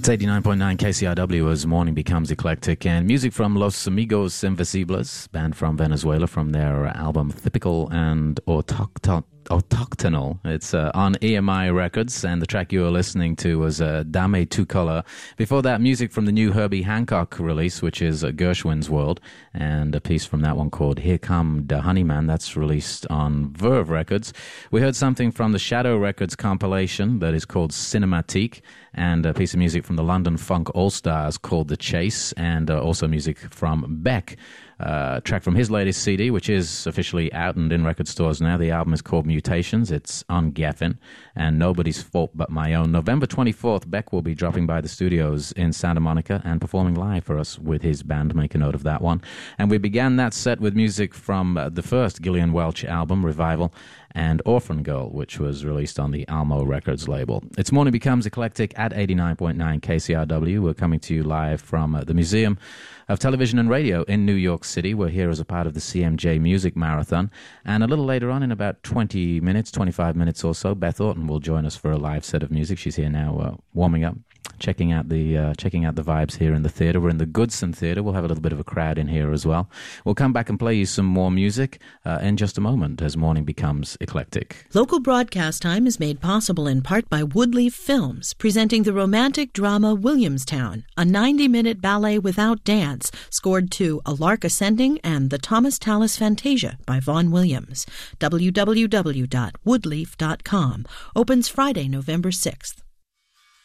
It's 89.9 KCRW as morning becomes eclectic, and music from Los Amigos Invisibles, band from Venezuela, from their album Typical and Autochtonal. It's on EMI Records, and the track you were listening to was Dame Tu Color. Before that, music from the new Herbie Hancock release, which is Gershwin's World, and a piece from that one called Here Come the Honeyman. That's released on Verve Records. We heard something from the Shadow Records compilation that is called Cinematique, and a piece of music from the London Funk All-Stars called The Chase, and also music from Beck. Track from his latest CD, which is officially out and in record stores now. The album is called Mutations. It's on Geffen, and Nobody's Fault But My Own. November 24th, Beck will be dropping by the studios in Santa Monica and performing live for us with his band. Make a note of that one. And we began that set with music from the first Gillian Welch album, Revival, and Orphan Girl, which was released on the Almo Records label. It's Morning Becomes Eclectic at 89.9 KCRW. We're coming to you live from the Museum of Television and Radio in New York City. We're here as a part of the CMJ Music Marathon. And a little later on, in about 25 minutes or so, Beth Orton will join us for a live set of music. She's here now warming up, checking out the vibes here in the theater. We're in the Goodson Theater. We'll have a little bit of a crowd in here as well. We'll come back and play you some more music in just a moment as morning becomes eclectic. Local broadcast time is made possible in part by Woodleaf Films, presenting the romantic drama Williamstown, a 90-minute ballet without dance, scored to A Lark Ascending and the Thomas Tallis Fantasia by Vaughan Williams. www.woodleaf.com. Opens Friday, November 6th.